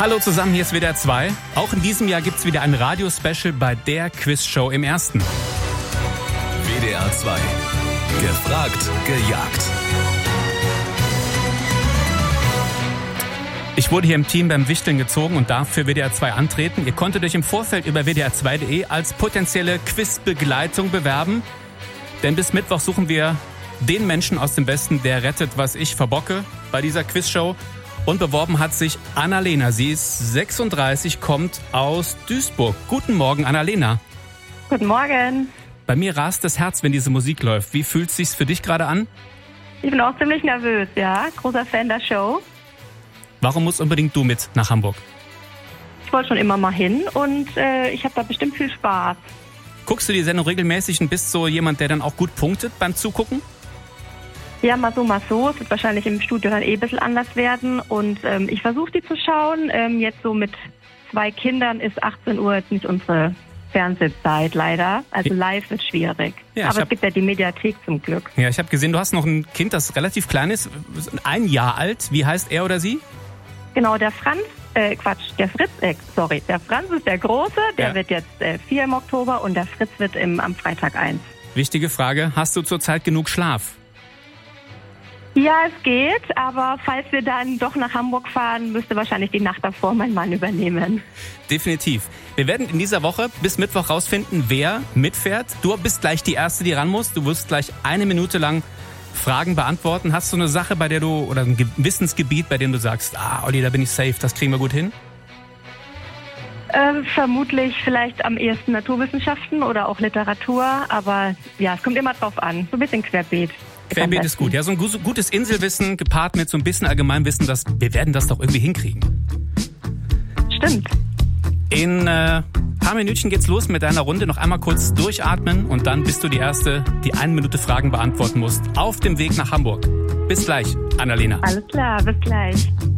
Hallo zusammen, hier ist WDR 2. Auch in diesem Jahr gibt's wieder ein Radio-Special bei der Quizshow im Ersten. WDR 2. Gefragt, gejagt. Ich wurde hier im Team beim Wichteln gezogen und darf für WDR 2 antreten. Ihr konntet euch im Vorfeld über WDR2.de als potenzielle Quizbegleitung bewerben. Denn bis Mittwoch suchen wir den Menschen aus dem Westen, der rettet, was ich verbocke bei dieser Quizshow. Und beworben hat sich Annalena. Sie ist 36, kommt aus Duisburg. Guten Morgen, Annalena. Guten Morgen. Bei mir rast das Herz, wenn diese Musik läuft. Wie fühlt es sich für dich gerade an? Ich bin auch ziemlich nervös, ja. Großer Fan der Show. Warum musst unbedingt du mit nach Hamburg? Ich wollte schon immer mal hin und ich habe da bestimmt viel Spaß. Guckst du die Sendung regelmäßig und bist so jemand, der dann auch gut punktet beim Zugucken? Ja, mal so, mal so. Es wird wahrscheinlich im Studio dann ein bisschen anders werden. Und ich versuche die zu schauen. Jetzt so mit 2 Kindern ist 18 Uhr jetzt nicht unsere Fernsehzeit leider. Also live wird schwierig. Ja, aber es gibt ja die Mediathek zum Glück. Ja, ich habe gesehen, du hast noch ein Kind, das relativ klein ist, 1 Jahr alt. Wie heißt er oder sie? Genau, der Fritz, der Franz ist der Große, der wird jetzt 4 im Oktober und der Fritz wird am Freitag 1. Wichtige Frage, hast du zurzeit genug Schlaf? Ja, es geht, aber falls wir dann doch nach Hamburg fahren, müsste wahrscheinlich die Nacht davor mein Mann übernehmen. Definitiv. Wir werden in dieser Woche bis Mittwoch rausfinden, wer mitfährt. Du bist gleich die Erste, die ran muss. Du wirst gleich 1 Minute lang Fragen beantworten. Hast du eine Sache, bei der du, oder ein Wissensgebiet, bei dem du sagst, Olli, da bin ich safe, das kriegen wir gut hin? Vermutlich vielleicht am ehesten Naturwissenschaften oder auch Literatur, aber ja, es kommt immer drauf an. So ein bisschen querbeet. Querbeet ist gut. Ja, so ein gutes Inselwissen gepaart mit so ein bisschen Allgemeinwissen, wir werden das doch irgendwie hinkriegen. Stimmt. In paar Minütchen geht's los mit deiner Runde. Noch einmal kurz durchatmen und dann bist du die Erste, die 1 Minute Fragen beantworten musst. Auf dem Weg nach Hamburg. Bis gleich, Annalena. Alles klar, bis gleich.